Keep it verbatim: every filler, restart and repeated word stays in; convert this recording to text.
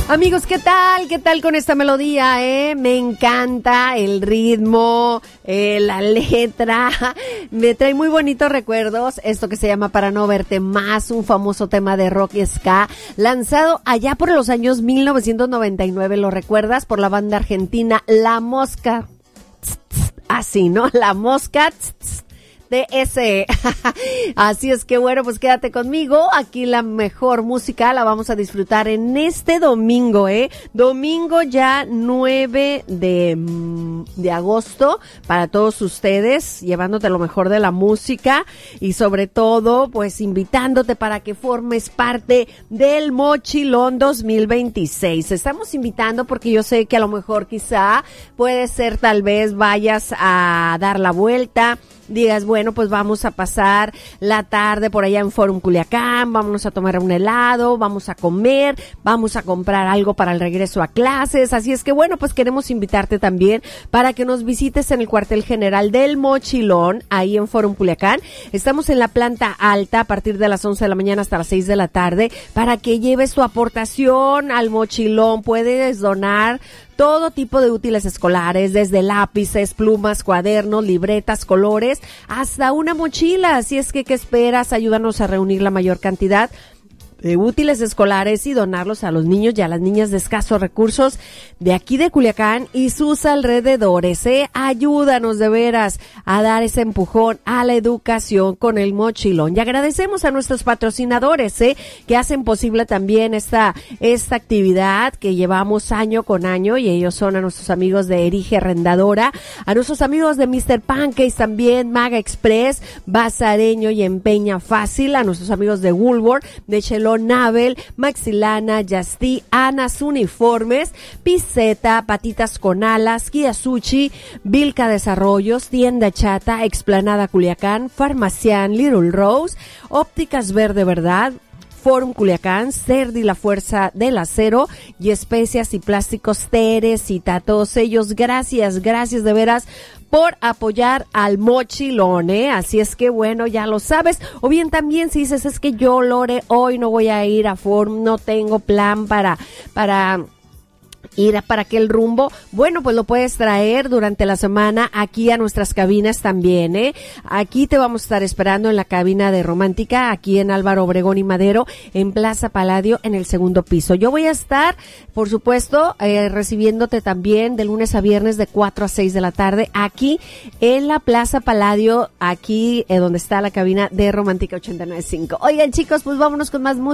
Amigos, ¿qué tal? ¿Qué tal con esta melodía, eh? Me encanta el ritmo, eh, la letra. Me trae muy bonitos recuerdos. Esto que se llama Para no verte más, un famoso tema de rock y ska, lanzado allá por los años mil novecientos noventa y nueve, ¿lo recuerdas? Por la banda argentina La Mosca. Así, ¿no? La Mosca. De ese. Así es que bueno, pues quédate conmigo. Aquí la mejor música la vamos a disfrutar en este domingo, ¿eh? Domingo ya nueve de, de agosto para todos ustedes, llevándote lo mejor de la música y sobre todo, pues invitándote para que formes parte del Mochilón dos mil veintiséis. Estamos invitando porque yo sé que a lo mejor quizá puede ser, tal vez vayas a dar la vuelta, digas, bueno, pues vamos a pasar la tarde por allá en Forum Culiacán, vámonos a tomar un helado, vamos a comer, vamos a comprar algo para el regreso a clases. Así es que bueno, pues queremos invitarte también para que nos visites en el cuartel general del Mochilón, ahí en Forum Culiacán. Estamos en la planta alta a partir de las once de la mañana hasta las seis de la tarde para que lleves tu aportación al Mochilón. Puedes donar todo tipo de útiles escolares, desde lápices, plumas, cuadernos, libretas, colores, hasta una mochila. Así es que, ¿qué esperas? Ayúdanos a reunir la mayor cantidad de útiles escolares y donarlos a los niños y a las niñas de escasos recursos de aquí de Culiacán y sus alrededores, ¿eh? Ayúdanos de veras a dar ese empujón a la educación con el Mochilón. Y agradecemos a nuestros patrocinadores, ¿eh? Que hacen posible también esta, esta actividad que llevamos año con año, y ellos son a nuestros amigos de Erige Arrendadora, a nuestros amigos de mister Pancakes también, Maga Express, Bazareño y Empeña Fácil, a nuestros amigos de Woolworth, de Chelo Navel, Maxilana, Yastí, Anas Uniformes, Piseta, Patitas con Alas, Kiasuchi, Vilca Desarrollos, Tienda Chata, Explanada Culiacán, Farmacián, Little Rose, Ópticas Verde Verdad, Forum Culiacán, Cerdi, la Fuerza del Acero y Especias y Plásticos Teresita. Todos ellos, gracias, gracias de veras por apoyar al Mochilón, ¿eh? Así es que bueno, ya lo sabes. O bien también si dices, es que yo, Lore, hoy no voy a ir a Forum, no tengo plan para, para ir para aquel rumbo, bueno, pues lo puedes traer durante la semana aquí a nuestras cabinas también, ¿eh? Aquí te vamos a estar esperando en la cabina de Romántica, aquí en Álvaro Obregón y Madero, en Plaza Palladio, en el segundo piso. Yo voy a estar, por supuesto, eh, recibiéndote también de lunes a viernes de cuatro a seis de la tarde, aquí en la Plaza Palladio, aquí eh, donde está la cabina de Romántica ochenta y nueve punto cinco. Oigan, chicos, pues vámonos con más música.